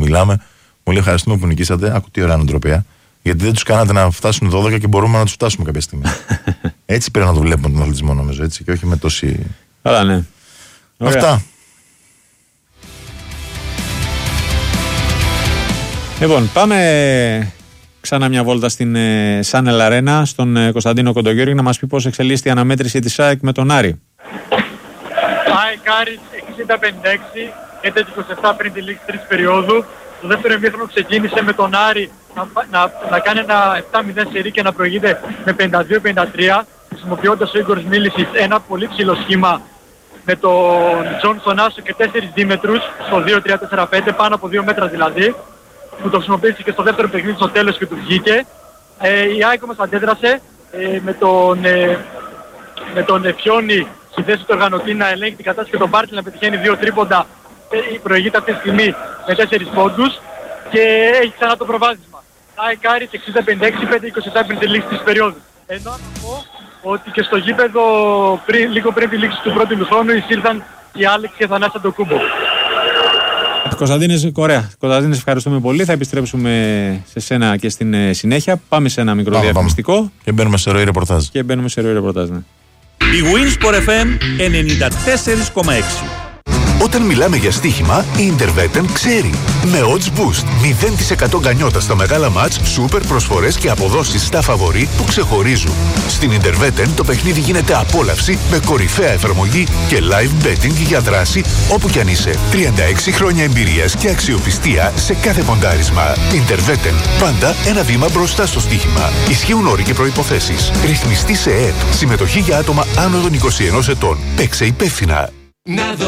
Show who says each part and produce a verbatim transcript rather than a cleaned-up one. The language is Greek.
Speaker 1: μιλάμε. Μου λέει ευχαριστούμε που νικήσατε. Άκου τι ωραία νοοτροπία. Γιατί δεν τους κάνατε να φτάσουν δώδεκα και μπορούμε να τους φτάσουμε κάποια στιγμή. Έτσι πρέπει να το βλέπουμε τον αθλητισμό, νομίζω. Έτσι, και όχι με τόση.
Speaker 2: Καλά, ναι.
Speaker 1: Αυτά.
Speaker 2: Λοιπόν, πάμε ξανά μια βόλτα στην ε, Σάνελ Αρένα, στον ε, Κωνσταντίνο Κοντογιώργη, να μας πει πώς εξελίσσεται η αναμέτρηση της ΑΕΚ με τον Άρη.
Speaker 3: ΑΕΚ Άρης εξήντα πενήντα έξι, έντεκα είκοσι επτά πριν τη λήξη τρίτης περίοδου. Το δεύτερο ημίχρονο ξεκίνησε με τον Άρη να, να, να κάνει ένα επτά μηδέν σερί και να προηγείται με πενήντα δύο πενήντα τρία, χρησιμοποιώντας ο Ίγκορ Μίλησιτς ένα πολύ ψηλό σχήμα με τον Τζόνσον Άσο και τέσσερις δίμετρους στο δύο τρία τέσσερα πέντε, πάνω από δύο μέτρα δηλαδή, που το χρησιμοποίησε και στο δεύτερο παιχνίδι στο τέλος και του βγήκε. Ε, η ΑΕΚ όμως αντέδρασε ε, με τον, ε, με τον Εφιόνι στη θέση του οργανωτή να ελέγχει την κατάσταση και τον Μπάρτλ να πετυχαίνει δύο τρίποντα. Ε, προηγείται αυτή τη στιγμή με τέσσερις πόντους και έχει ξανά το προβάδισμα. ΑΕΚ Άρης εξήντα πενήντα έξι, πέντε είκοσι επτά πριν τη λήξη της περίοδου. Ενώ να πω ότι και στο γήπεδο πριν, λίγο πριν τη λήξη του πρώτου ημιχρόνου εισήλθαν οι Άλεξ και Θανάσης Αντοκούμπο.
Speaker 2: Κωνσταντίνε, ωραία. Κωνσταντίνε, ευχαριστούμε πολύ. Θα επιστρέψουμε σε σένα και στην ε, συνέχεια. Πάμε σε ένα μικρό πάμε, διαφημιστικό.
Speaker 1: Πάμε. Και μπαίνουμε σε ροή ρεπορτάζ.
Speaker 2: Και μπαίνουμε σε ροή ρεπορτάζ, ναι.
Speaker 4: Η Winsport εφ εμ ενενήντα τέσσερα κόμμα έξι.
Speaker 5: Όταν μιλάμε για στοίχημα, η Interveten ξέρει. Με odds boost, μηδέν τοις εκατό γκανιότα στα μεγάλα μάτς, σούπερ προσφορές και αποδόσεις στα φαβορί που ξεχωρίζουν. Στην Interveten το παιχνίδι γίνεται απόλαυση με κορυφαία εφαρμογή και live betting για δράση όπου κι αν είσαι. τριάντα έξι χρόνια εμπειρίας και αξιοπιστία σε κάθε ποντάρισμα. Interveten, πάντα ένα βήμα μπροστά στο στοίχημα. Ισχύουν όροι και προϋποθέσεις. Ρυθμιστή σε ΕΕΠ. Συμμετοχή για άτομα άνω των είκοσι ενός ετών. Παίξε υπεύθυνα.